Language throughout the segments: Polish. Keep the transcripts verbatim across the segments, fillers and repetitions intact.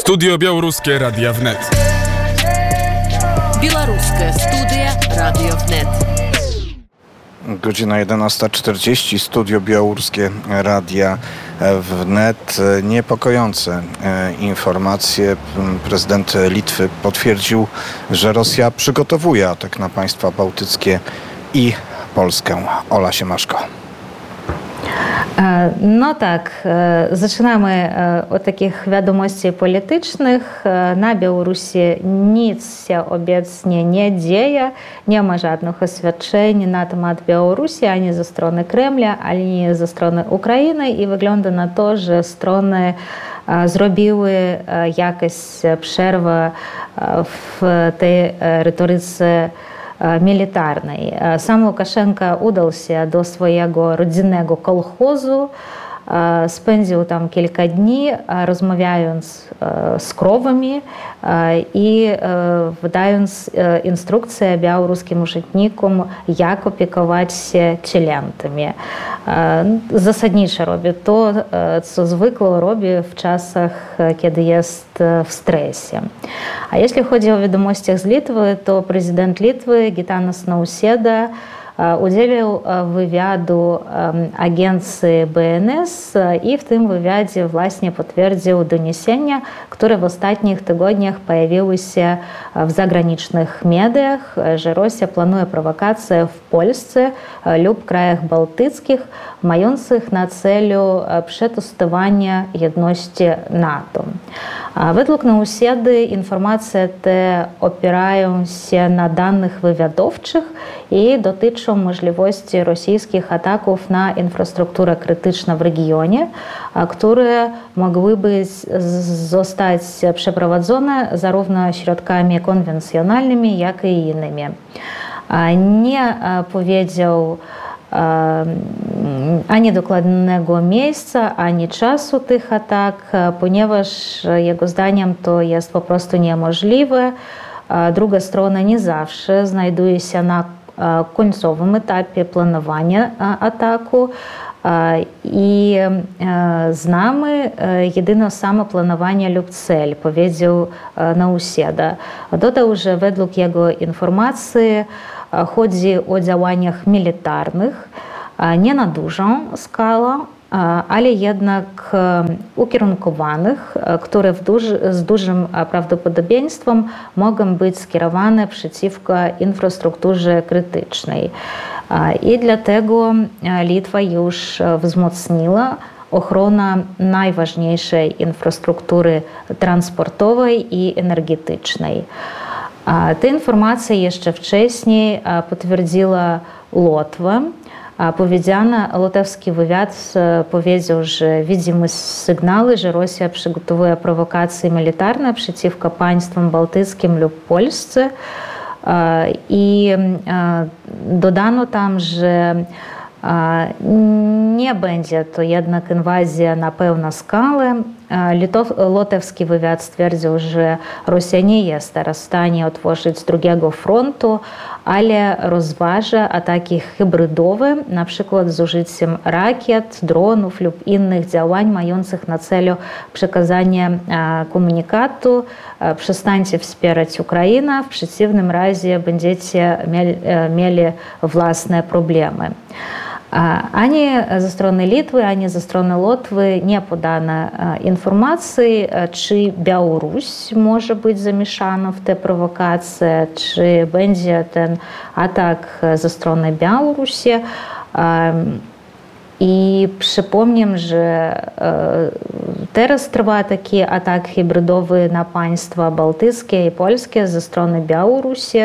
Studio Białoruskie Radia Wnet. Białoruskie Studio Radio Wnet. Godzina jedenasta czterdzieści. Studio Białoruskie Radia Wnet. Niepokojące informacje. Prezydent Litwy potwierdził, że Rosja przygotowuje atak na państwa bałtyckie i Polskę. Ola Siemaszko. No tak, zaczynamy od takich wiadomości politycznych. Na Białorusi nic się obecnie nie dzieje. Nie ma żadnych oświadczeń na temat Białorusi ani ze strony Kremla, ani ze strony Ukrainy i wygląda na to, że strony zrobiły jakąś przerwę w tej retoryce militarnej. Sam Łukaszenka udał się do swojego rodzinnego kolchozu, spędził tam kilka dni, rozmawiając z krowami i wydając instrukcje białoruskim urzędnikom, jak opiekować się cielętami. Zasadniczo robi to, co zwykle robi w czasach, kiedy jest w stresie. A jeśli chodzi o wiadomości z Litwy, to prezydent Litwy Gitanas Nausėda udzielił wywiadu agencji B N S i w tym wywiadzie właśnie potwierdził doniesienia, które w ostatnich tygodniach pojawiły się w zagranicznych mediach, że Rosja planuje prowokacje w Polsce lub krajach bałtyckich, mających na celu przetestowanie jedności NATO. Według Nausėdy informacje te opierają się na danych wywiadowczych i dotyczą możliwości rosyjskich ataków na infrastrukturę krytyczną w regionie, które mogłyby zostać przeprowadzone zarówno środkami konwencjonalnymi, jak i innymi. Nie powiedział ani dokładnego miejsca, ani czasu tych atak, ponieważ jego zdaniem to jest po prostu niemożliwe. Druga strona nie zawsze znajduje się na końcowym etapie planowania ataku i znamy jedynie samo planowanie lub cel, powiedział Nausėda. Dodał, że według jego informacji chodzi o działaniach militarnych, nie na dużą skalę, ale jednak ukierunkowanych, które w duży, z dużym prawdopodobieństwem mogą być skierowane przeciwko infrastrukturze krytycznej. I dlatego Litwa już wzmocniła ochronę najważniejszej infrastruktury transportowej i energetycznej. Te informacje jeszcze wcześniej potwierdziła Łotwa. Powiedziano, łotewski wywiad powiedział, że widzimy sygnały, że Rosja przygotowuje prowokacje militarne przeciwko państwom bałtyckim lub Polsce. I dodano tam, że nie będzie to jednak inwazja na pełną skalę. Łotewski wywiad stwierdził, że Rosja nie jest teraz w stanie otworzyć drugiego frontu, ale rozważa ataki hybrydowe, na przykład z użyciem rakiet, dronów lub innych działań mających na celu przekazanie komunikatu: przestańcie wspierać Ukrainę, w przeciwnym razie będziecie mieli własne problemy. Ani ze strony Litwy, ani ze strony Łotwy nie podano informacji, czy Białoruś może być zamieszana w te prowokacje, czy będzie ten atak ze strony Białorusi. I przypomnę, że teraz trwa taki atak hybrydowy na państwa bałtyckie i polskie ze strony Białorusi.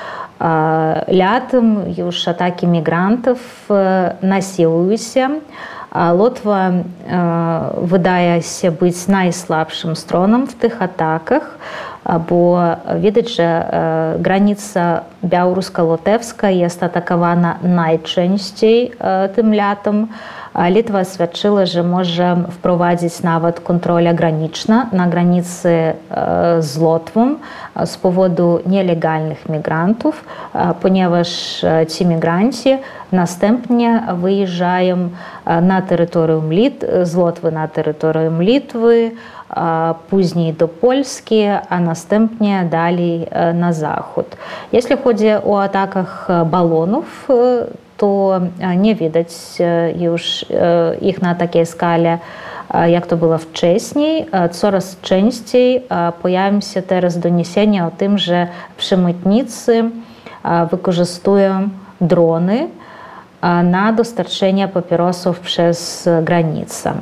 Latem już ataki migrantów nasilują się. Łotwa wydaje się być najsłabszą stroną w tych atakach, bo widać, że granica białorusko-łotewska jest atakowana najczęściej tym latem. Litwa oświadczyła, że może wprowadzić nawet kontrolę graniczną na granicy z Łotwą z powodu nielegalnych migrantów, ponieważ ci migranci następnie wyjeżdżają na terytorium Litwy, z Łotwy na terytorium Litwy, później do Polski, a następnie dalej na zachód. Jeśli chodzi o atakach balonów, to nie widać już ich na takiej skali, jak to było wcześniej. Coraz częściej pojawiają się teraz doniesienia o tym, że przemytnicy wykorzystują drony na dostarczenie papierosów przez granicę.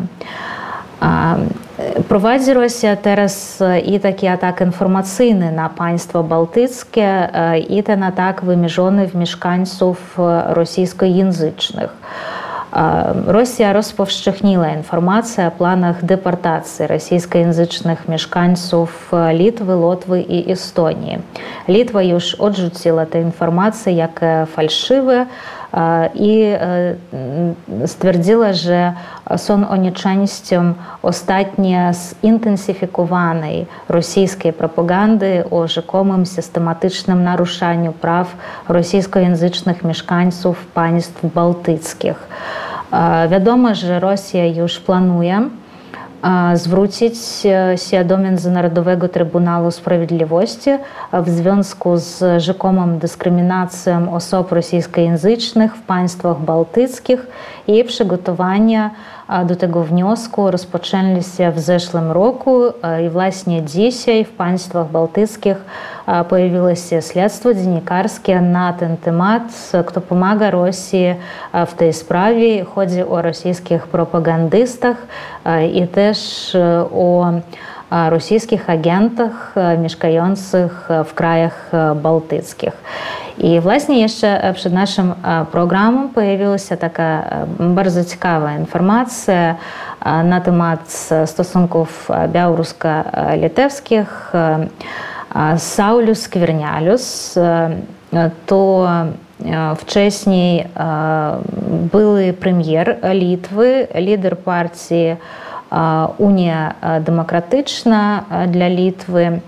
Prowadzi Rosja teraz i taki atak informacyjny na państwa bałtyckie i ten atak wymierzony w mieszkańców rosyjskojęzycznych. Rosja rozpowszechniła informację o planach deportacji rosyjskojęzycznych mieszkańców Litwy, Łotwy i Estonii. Litwa już odrzuciła te informacje jak fałszywe i stwierdziła, że są one częścią ostatnio zintensyfikowanej rosyjskiej propagandy o rzekomym systematycznym naruszaniu praw rosyjskojęzycznych mieszkańców państw bałtyckich. Wiadomo, że Rosja już planuje zwrócić się do Międzynarodowego Trybunału Sprawiedliwości w związku z rzekomą dyskryminacją osób rosyjskojęzycznych w państwach bałtyckich i przygotowania do tego wniosku rozpoczęli się w zeszłym roku i właśnie dzisiaj w państwach bałtyckich pojawiło się śledztwo dziennikarskie na ten temat, kto pomaga Rosji w tej sprawie. Chodzi o rosyjskich propagandystach i też o rosyjskich agentach mieszkających w krajach bałtyckich. I właśnie jeszcze przed naszym programem pojawiła się taka bardzo ciekawa informacja na temat stosunków białorusko-litewskich. Saulius Skvernelius to wcześniej były premier Litwy, lider partii Unia Demokratyczna dla Litwy.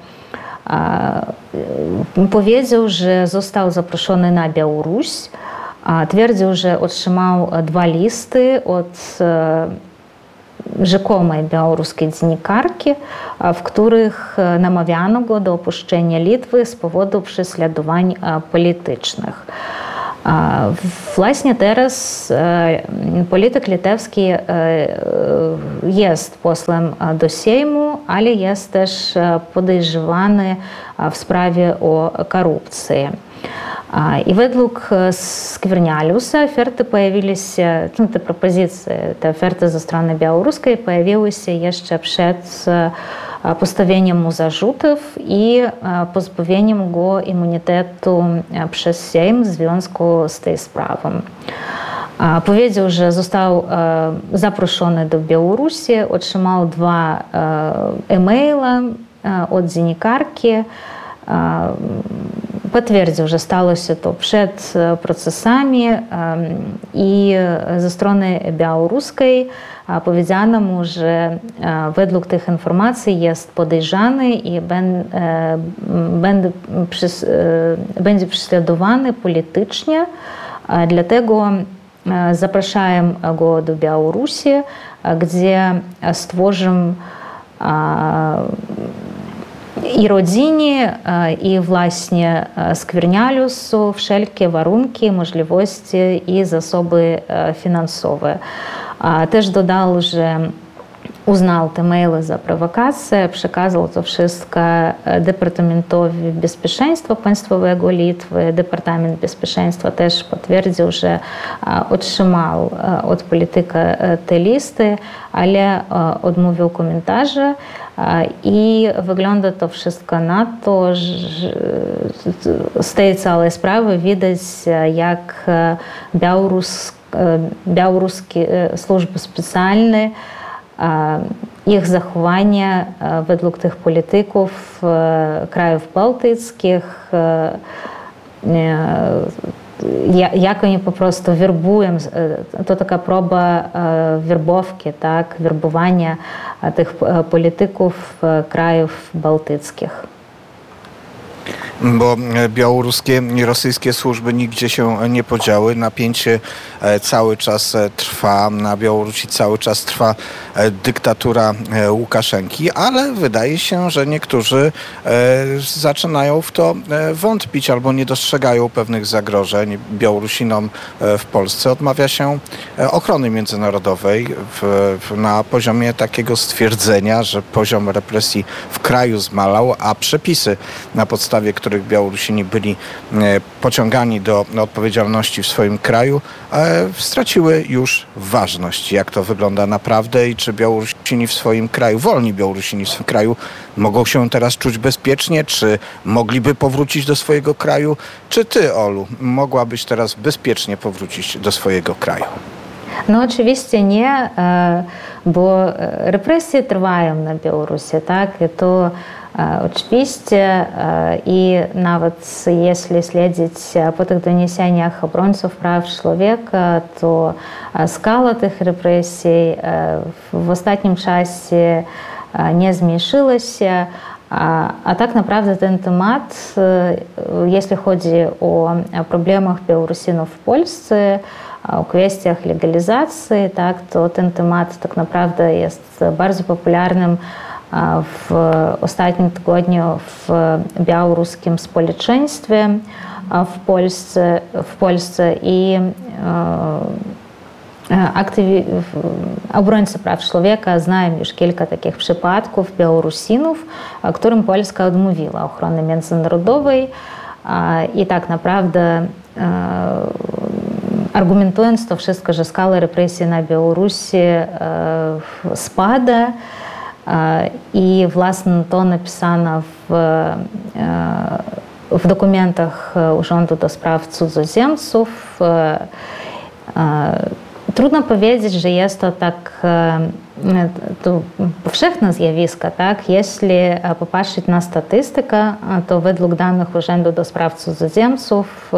Powiedział, że został zaproszony na Białoruś. Twierdził, że otrzymał dwa listy od rzekomej białoruskiej dziennikarki, w których namawiano go do opuszczenia Litwy z powodu prześladowań politycznych. Właśnie teraz polityk litewski jest posłem do Sejmu, ale jest też podejrzewany w sprawie o korupcję. I według Skverneliusa oferty pojawiły się, no, te propozycje, te oferty ze strony białoruskiej pojawiły się jeszcze przed postawieniem mu zarzutów i pozbawieniem go immunitetu przez Sejm w związku z tej sprawą. Powiedział, że został zaproszony do Białorusi, otrzymał dwa e-maile od dziennikarki. Potwierdził, że stało się to przed procesami i ze strony białoruskiej powiedziano mu, że według tych informacji jest podejrzany i będzie prześladowany politycznie. Dlatego zapraszają go do Białorusi, gdzie stworzą i rodzinie, i właśnie Skverneliusu wszelkie warunki, możliwości i zasoby finansowe. Też dodał, że uznał te maile za prowokację, przekazał to wszystko Departamentowi Bezpieczeństwa Państwowego Litwy. Departament Bezpieczeństwa też potwierdził, że otrzymał od polityka te listy, ale odmówił komentarzy. I wygląda to wszystko na to, że z tej całej sprawy widać, jak białoruskie służby specjalne, ich zachowanie według tych polityków krajów bałtyckich jak oni po prostu werbują, to taka próba werbowki, tak, werbowania tych polityków krajów bałtyckich. Bo białoruskie i rosyjskie służby nigdzie się nie podziały. Napięcie cały czas trwa. Na Białorusi cały czas trwa dyktatura Łukaszenki, ale wydaje się, że niektórzy zaczynają w to wątpić albo nie dostrzegają pewnych zagrożeń. Białorusinom w Polsce odmawia się ochrony międzynarodowej w, w, na poziomie takiego stwierdzenia, że poziom represji w kraju zmalał, a przepisy, na podstawie których których Białorusini byli pociągani do odpowiedzialności w swoim kraju, straciły już ważność. Jak to wygląda naprawdę i czy Białorusini w swoim kraju, wolni Białorusini w swoim kraju mogą się teraz czuć bezpiecznie, czy mogliby powrócić do swojego kraju? Czy ty, Olu, mogłabyś teraz bezpiecznie powrócić do swojego kraju? No oczywiście nie, bo represje trwają na Białorusi, tak? I to oczywiście i nawet jeśli śledzić po tych doniesieniach obrońców praw człowieka, to skala tych represji w ostatnim czasie nie zmniejszyła się. A, a tak naprawdę ten temat, jeśli chodzi o problemach Białorusinów w Polsce, o kwestiach legalizacji, tak, to ten temat tak naprawdę jest bardzo popularnym w ostatnim tygodniu w białoruskim społeczeństwie w Polsce, w Polsce i aktywi... obrońcy praw człowieka znają już kilka takich przypadków Białorusinów, którym Polska odmówiła ochrony międzynarodowej i tak naprawdę argumentując to wszystko, że skala represji na Białorusi spada i własne to napisano w, w dokumentach Urzędu do Spraw Cudzoziemców. Trudno powiedzieć, że jest to tak to powszechne zjawisko, tak? Jeśli popatrzeć na statystykę, to według danych Urzędu do Spraw Cudzoziemców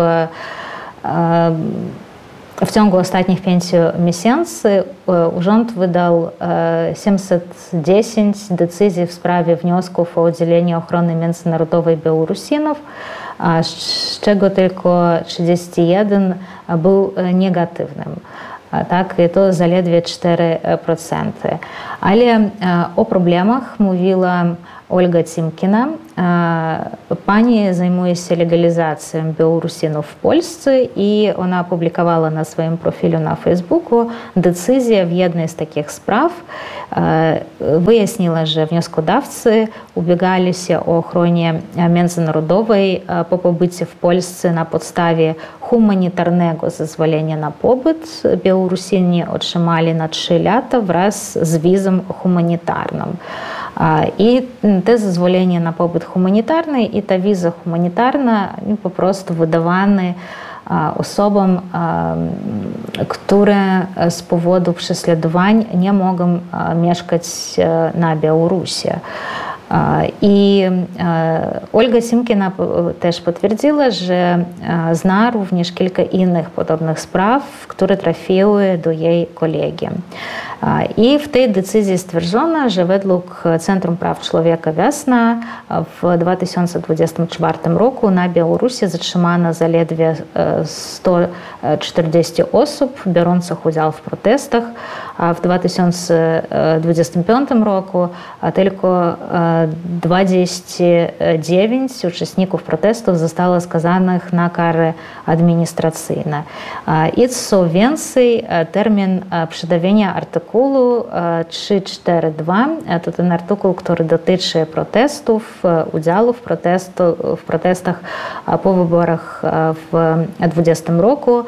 w ciągu ostatnich pięciu miesięcy urząd wydał siedemset dziesięć decyzji w sprawie wniosków o udzielenie ochrony międzynarodowej Białorusinów, z czego tylko trzydzieści jeden był negatywnym. Tak, i to zaledwie cztery procent. Ale o problemach mówiła Olga Timkina. Pani zajmuje się legalizacją Białorusinów w Polsce i ona opublikowała na swoim profilu na Facebooku decyzję w jednej z takich spraw. Wyjaśniła, że wnioskodawcy ubiegali się o ochronie międzynarodowej po pobycie w Polsce na podstawie humanitarnego zezwolenia na pobyt. Białorusini otrzymali na trzy lata wraz z wizą humanitarną. I te zezwolenie na pobyt humanitarny i ta wiza humanitarna po prostu wydawane osobom, które z powodu prześladowań nie mogą mieszkać na Białorusi. I Olga Timkina też potwierdziła, że zna również kilka innych podobnych spraw, które trafiły do jej kolegi. I w tej decyzji stwierdzono, że według Centrum Praw Człowieka Wiosna w dwa tysiące dwudziestym czwartym roku na Białorusi zatrzymano zaledwie sto czterdzieści osób biorących udział w protestach, a w dwa tysiące dwudziestym piątym roku tylko dwadzieścia dziewięć uczestników protestów zostało skazanych na kary administracyjne. I co więcej, termin przedawienia artykułu trzysta czterdzieści dwa to ten artykuł, który dotyczy protestów, udziału w, protestu, w protestach po wyborach w dwudziestym roku.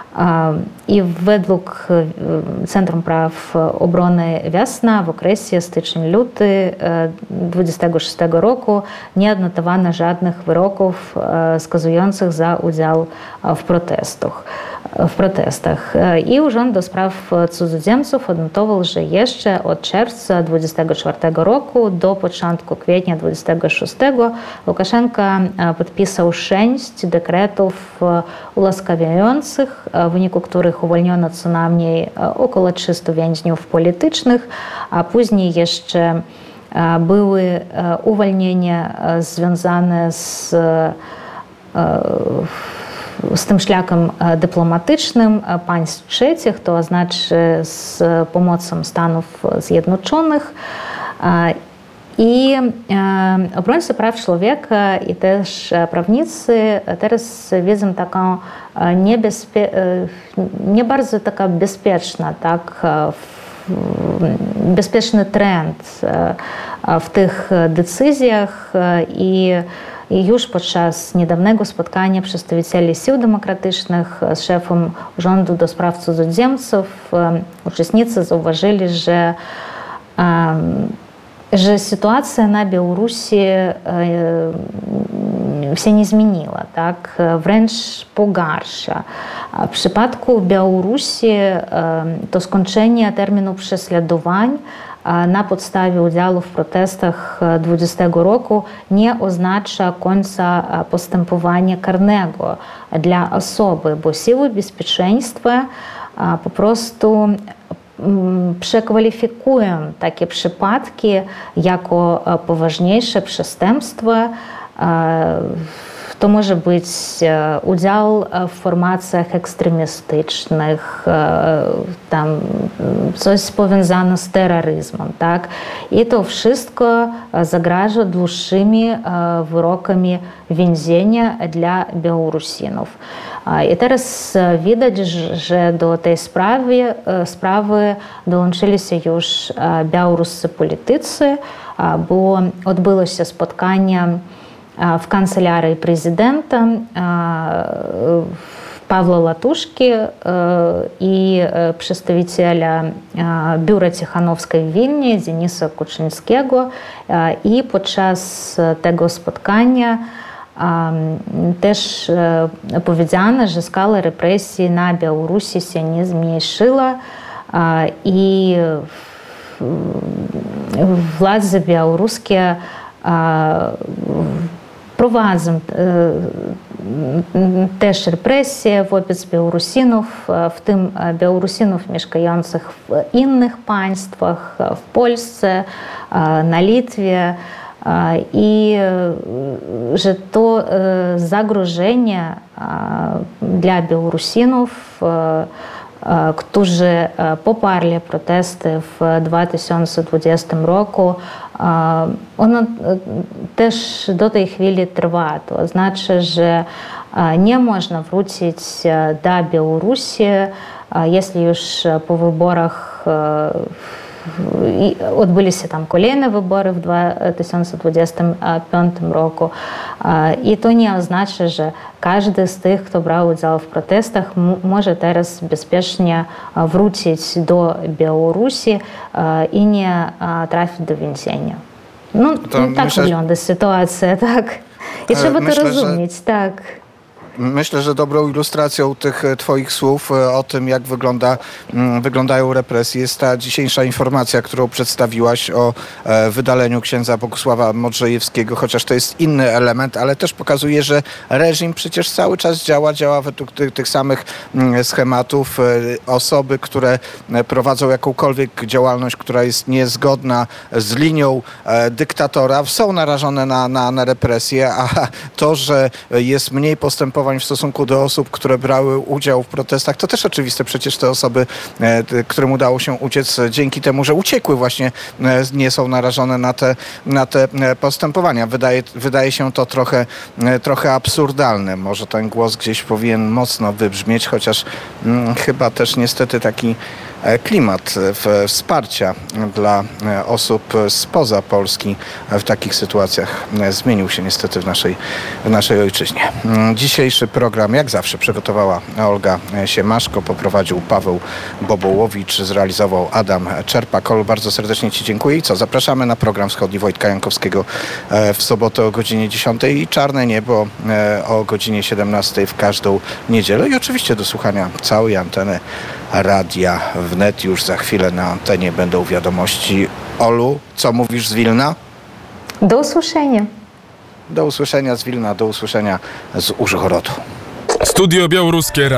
I według Centrum Praw Obrony Wiosna w okresie styczeń-luty dwudziestego szóstego roku nie odnotowano żadnych wyroków skazujących za udział w protestach. w protestach. I Urząd do Spraw Cudzoziemców odnotował, że jeszcze od czerwca dwudziestego czwartego roku do początku kwietnia dwudziestego szóstego Łukaszenka podpisał sześć dekretów ułaskawiających, w wyniku których uwolniono co najmniej około trzystu więźniów politycznych, a później jeszcze były uwolnienia związane z z tym szlakiem dyplomatycznym państw trzecich, to znaczy z pomocą Stanów Zjednoczonych. I obrońcy praw człowieka i też prawnicy teraz widzą taką niebezpie... nie bardzo taka bezpieczna, tak, bezpieczny trend w tych decyzjach i I już podczas niedawnego spotkania przedstawicieli sił demokratycznych z szefem Urzędu do Spraw Cudzoziemców uczestnicy zauważyli, że, że sytuacja na Białorusi się nie zmieniła, tak? Wręcz pogarsza. W przypadku Białorusi to skończenie terminu prześladowań na podstawie udziału w protestach dwudziestego roku nie oznacza końca postępowania karnego dla osoby, bo siły bezpieczeństwa po prostu przekwalifikują takie przypadki jako poważniejsze przestępstwa. To może być udział w formacjach ekstremistycznych, tam coś powiązane z terroryzmem, tak? I to wszystko zagraża dłuższymi wyrokami więzienia dla Białorusinów. I teraz widać, że do tej sprawy, sprawy dołączyli się już białoruscy politycy, bo odbyło się spotkanie w kancelarii prezydenta Pawła Latuszki i przedstawiciela biura Cichanowskiej w Wilnie Denisa Kuczyńskiego. I podczas tego spotkania też powiedziano, że skala represji na Białorusi się nie zmniejszyła i władze białoruskie prowadzą też represje wobec Białorusinów, w tym Białorusinów mieszkających w innych państwach, w Polsce, na Litwie. I że to zagrożenie dla Białorusinów, którzy poparli protesty w dwa tysiące dwudziestym roku, ono też do tej chwili trwa. To znaczy, że nie można wrócić do Białorusi, jeśli już po wyborach odbyli się tam kolejne wybory w dwa tysiące dwudziestym piątym roku. I to nie oznacza, że każdy z tych, kto brał udział w protestach, może teraz bezpiecznie wrócić do Białorusi i nie trafić do więzienia. No, no tak myślę, wygląda sytuacja, tak. I trzeba myślę, to rozumieć, że... tak. Myślę, że dobrą ilustracją tych twoich słów o tym, jak wygląda, wyglądają represje, jest ta dzisiejsza informacja, którą przedstawiłaś o wydaleniu księdza Bogusława Modrzejewskiego, chociaż to jest inny element, ale też pokazuje, że reżim przecież cały czas działa, działa według tych, tych samych schematów. Osoby, które prowadzą jakąkolwiek działalność, która jest niezgodna z linią dyktatora, są narażone na, na, na represje, a to, że jest mniej postępowań w stosunku do osób, które brały udział w protestach, to też oczywiste. Przecież te osoby, którym udało się uciec dzięki temu, że uciekły, właśnie nie są narażone na te, na te postępowania. Wydaje, wydaje się to trochę, trochę absurdalne. Może ten głos gdzieś powinien mocno wybrzmieć, chociaż hmm, chyba też niestety taki klimat wsparcia dla osób spoza Polski w takich sytuacjach zmienił się niestety w naszej, w naszej ojczyźnie. Dzisiejszy program jak zawsze przygotowała Olga Siemaszko, poprowadził Paweł Bobołowicz, zrealizował Adam Czerpak. Olu, bardzo serdecznie Ci dziękuję i co, zapraszamy na program Wschodni Wojtka Jankowskiego w sobotę o godzinie dziesiątej i Czarne Niebo o godzinie siedemnastej w każdą niedzielę i oczywiście do słuchania całej anteny Radia Wnet. Już za chwilę na antenie będą wiadomości. Olu, co mówisz z Wilna? Do usłyszenia. Do usłyszenia z Wilna, do usłyszenia z Użhorodu. Studio Białoruskie